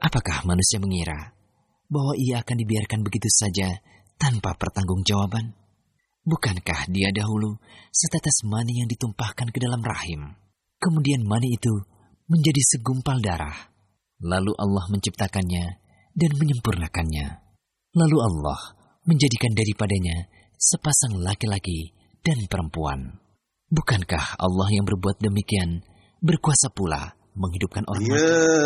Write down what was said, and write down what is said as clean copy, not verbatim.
Apakah manusia mengira bahwa ia akan dibiarkan begitu saja tanpa pertanggungjawaban? Bukankah dia dahulu setetes mani yang ditumpahkan ke dalam rahim? Kemudian mani itu menjadi segumpal darah. Lalu Allah menciptakannya dan menyempurnakannya. Lalu Allah menjadikan daripadanya sepasang laki-laki dan perempuan. Bukankah Allah yang berbuat demikian berkuasa pula menghidupkan orang mati?